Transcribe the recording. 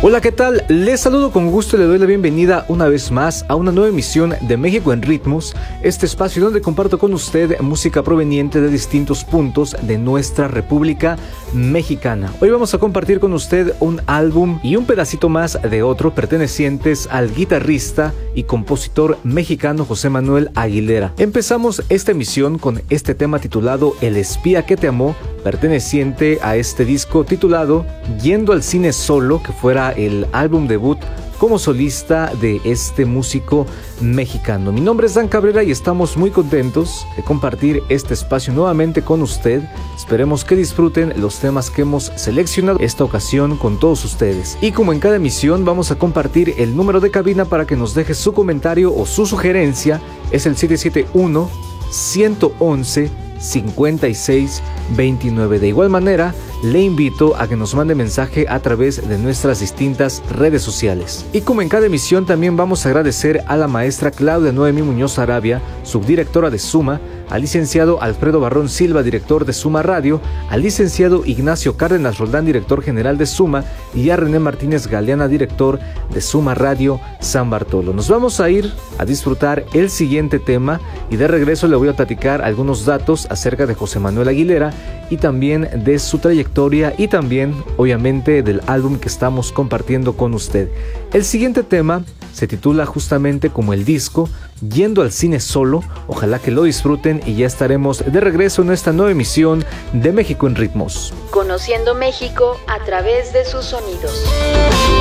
Hola, ¿qué tal? Les saludo con gusto y le doy la bienvenida una vez más a una nueva emisión de México en Ritmos, este espacio donde comparto con usted música proveniente de distintos puntos de nuestra República Mexicana. Hoy vamos a compartir con usted un álbum y un pedacito más de otro pertenecientes al guitarrista y compositor mexicano José Manuel Aguilera. Empezamos esta emisión con este tema titulado El espía que te amó, perteneciente a este disco titulado Yendo al cine solo, que fuera el álbum debut como solista de este músico mexicano. Mi nombre es Dan Cabrera y estamos muy contentos de compartir este espacio nuevamente con usted. Esperemos que disfruten los temas que hemos seleccionado esta ocasión con todos ustedes. Y como en cada emisión vamos a compartir el número de cabina para que nos deje su comentario o su sugerencia. Es el 771-111-5629. De igual manera, le invito a que nos mande mensaje a través de nuestras distintas redes sociales. Y como en cada emisión, también vamos a agradecer a la maestra Claudia Noemi Muñoz Arabia, subdirectora de Suma, al licenciado Alfredo Barrón Silva, director de Suma Radio, al licenciado Ignacio Cárdenas Roldán, director general de Suma, y a René Martínez Galeana, director de Suma Radio San Bartolo. Nos vamos a ir a disfrutar el siguiente tema y de regreso le voy a platicar algunos datos acerca de José Manuel Aguilera y también de su trayectoria y también, obviamente, del álbum que estamos compartiendo con usted. El siguiente tema se titula justamente como el disco Yendo al cine solo. Ojalá que lo disfruten y ya estaremos de regreso en esta nueva emisión de México en Ritmos. Conociendo México a través de sus sonidos.